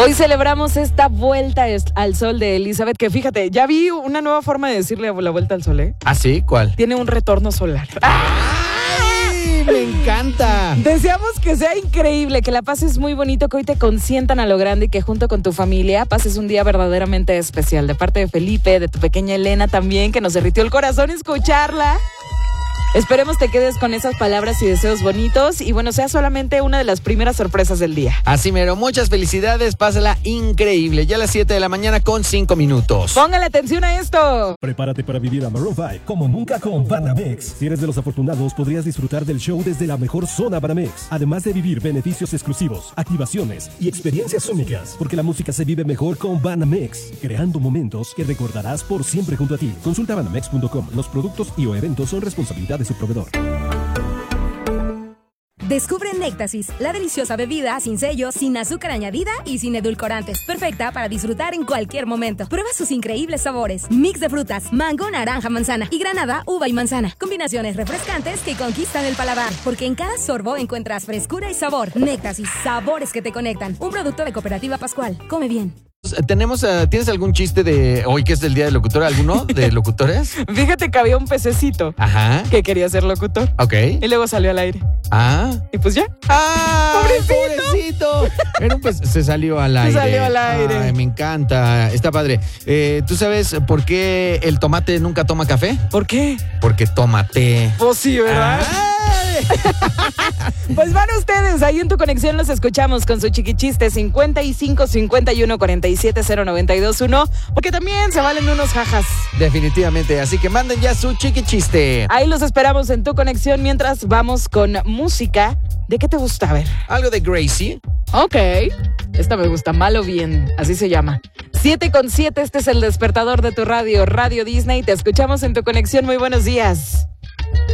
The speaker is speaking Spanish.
Hoy celebramos esta vuelta al sol de Elizabeth, que fíjate, ya vi una nueva forma de decirle la vuelta al sol, ¿eh? ¿Ah, sí? ¿Cuál? Tiene un retorno solar. ¡Ay, me encanta! Deseamos que sea increíble, que la pases muy bonito, que hoy te consientan a lo grande y que junto con tu familia pases un día verdaderamente especial. De parte de Felipe, de tu pequeña Elena también, que nos derritió el corazón escucharla. Esperemos te quedes con esas palabras y deseos bonitos y bueno, sea solamente una de las primeras sorpresas del día. Así mero, muchas felicidades, pásala increíble. Ya a las 7 de la mañana con 5 minutos. Póngale atención a esto. Prepárate para vivir a Maroon 5 como nunca con Banamex. Si eres de los afortunados, podrías disfrutar del show desde la mejor zona Banamex. Además de vivir beneficios exclusivos, activaciones y experiencias únicas. Porque la música se vive mejor con Banamex, creando momentos que recordarás por siempre junto a ti. Consulta banamex.com. Los productos y o eventos son responsabilidad de su proveedor. Descubre Néctasis, la deliciosa bebida sin sellos, sin azúcar añadida y sin edulcorantes. Perfecta para disfrutar en cualquier momento. Prueba sus increíbles sabores. Mix de frutas, mango, naranja, manzana y granada, uva y manzana. Combinaciones refrescantes que conquistan el paladar. Porque en cada sorbo encuentras frescura y sabor. Néctasis, sabores que te conectan. Un producto de Cooperativa Pascual. Come bien. ¿Tienes algún chiste de hoy que es el día del locutor? ¿Alguno de locutores? Fíjate que había un pececito Ajá. que quería ser locutor. Ok. Y luego salió al aire. Ah. Y pues ya. ¡Ah! ¡Pobrecito! Pero pues se salió al aire. Se salió al aire. Ay, me encanta. Está padre. ¿Tú sabes por qué el tomate nunca toma café? ¿Por qué? Porque toma té. Pues sí, ¿verdad? Pues van ustedes, ahí en Tu Conexión los escuchamos con su chiquichiste 55 51 47 0921, porque también se valen unos jajas. Definitivamente, así que manden ya su chiquichiste. Ahí los esperamos en Tu Conexión mientras vamos con música. ¿De qué te gusta? A ver. ¿Algo de Gracie? Ok, esta me gusta, Mal o Bien, así se llama. 7:07, este es el despertador de tu radio, Radio Disney. Te escuchamos en Tu Conexión, muy buenos días.